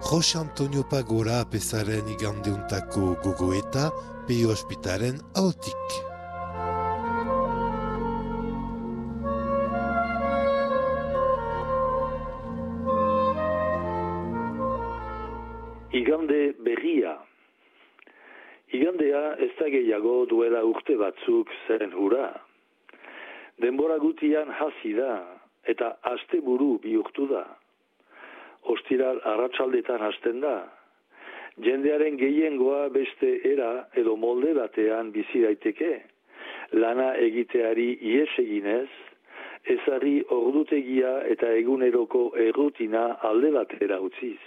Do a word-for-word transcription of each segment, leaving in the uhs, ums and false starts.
Jose Antonio Pagora apezaren igandeuntako gogoeta Peio Ospitaren ahotik. Igande berria. Igandea ez da gehiago duela urte batzuk zen hura. Denbora gutian hasi da eta asteburu bihurtu da. Ostiral arratsaldetan hasten da. Jendearen gehiengoa beste era edo molde batean bizi daiteke. Lana egiteari ihes eginez, ezarri ordutegia eta eguneroko errutina alde batera utziz.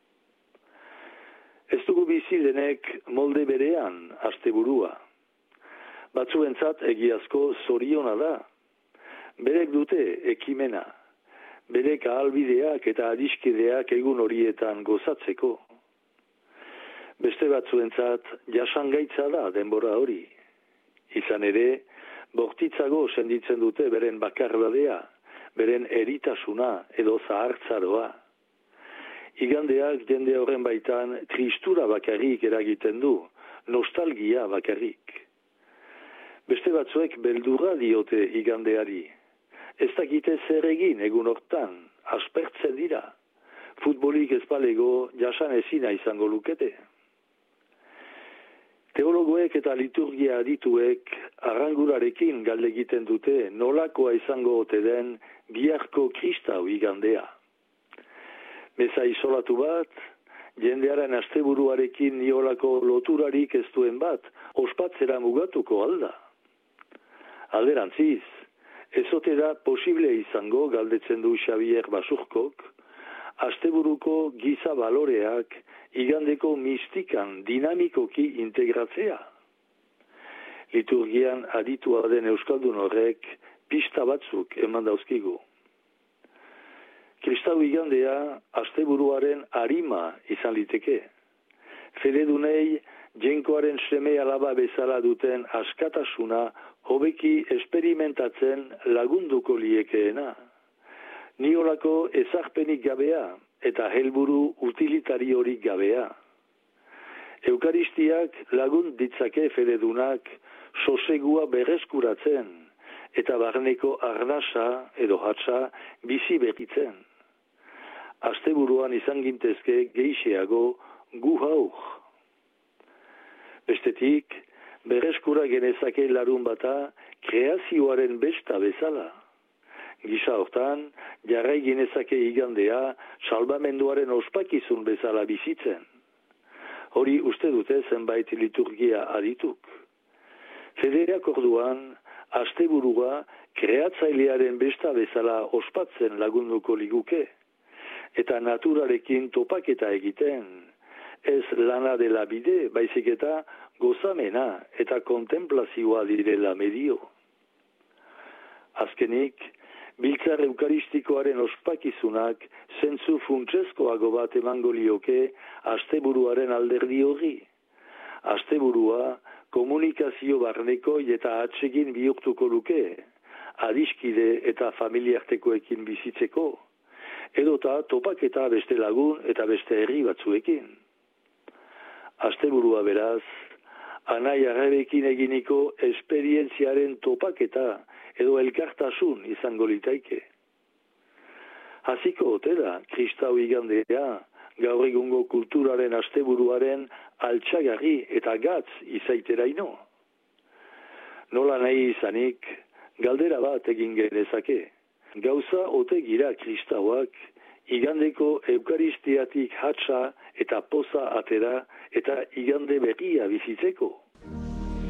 Ez dugu bizi denek molde berean asteburua. Batzuentzat egiazko zoriona da. Berek dute ekimena. Berek ahalbideak eta adiskideak egun horietan gozatzeko. Beste batzuentzat jasangaitza da denbora hori. Izan ere, bortitzago senditzen dute beren bakardadea, beren eritasuna edo zahartzaroa. Igandeak jende horren baitan tristura bakarrik eragiten du, nostalgia bakarrik. Beste batzuek beldurra diote igandeari. Ez dakite zer egin egun hortan, aspertzen dira. Futbolik ezbalego jasan ezina izango lukete. Teologoek eta liturgia adituek arrangurarekin galde egiten dute nolakoa izango ote den biharko kristau igandea. Meza isolatu bat, jendearen asteburuarekin niolako loturarik ez duen bat, ospatzera mugatuko alda. Alderantziz, ez ote da posible izango galdetzen du Xavier Basurkok, asteburuko giza baloreak igandeko mistikan dinamikoki integratzea. Liturgian aditua den euskaldun horrek pista batzuk eman dauzkigu. Kristau igandea asteburuaren arima izan liteke. Fededunei jenkoaren seme alaba bezala duten askatasuna hobeki esperimentatzen lagunduko liekeena. Niolako ezagpenik gabea eta helburu utilitariorik gabea. Eukaristiak lagun ditzake fededunak sosegua berreskuratzen eta barneko arnasa edo hatsa bizi berritzen. Asteburuan izan gintezke geixeago gu haur. Bestetik, berreskura genezake larun bata kreazioaren besta bezala. Gisa hortan, jarrai genezake igandea salbamenduaren ospakizun bezala bizitzen. Hori uste dute zenbait liturgia adituk. Federeak orduan, asteburua kreatzailearen besta bezala ospatzen lagunduko liguke, eta naturarekin topaketa egiten, ez lana dela bide, baizik eta gozamena eta kontemplazioa direla medio. Azkenik, biltzar eukaristikoaren ospakizunak zentzu funtsezkoago bat emango lioke asteburuaren alderdi hori. Asteburua komunikazio barneko eta atsegin bihurtuko luke, adiskide eta familiartekoekin bizitzeko, edota topaketa beste lagun eta beste herri batzuekin. Asteburua beraz, anai arrebekin eginiko esperientziaren topaketa edo elkartasun izango litaike. Hasiko ote da kristau igandea gaur egungo kulturaren asteburuaren altxagarri eta gatz izaiteraino. Nola nahi izanik, galdera bat egin genezake. Gauza ote gira kristauak igandeko eukaristiatik hatsa eta poza atera eta igande berria bizitzeko.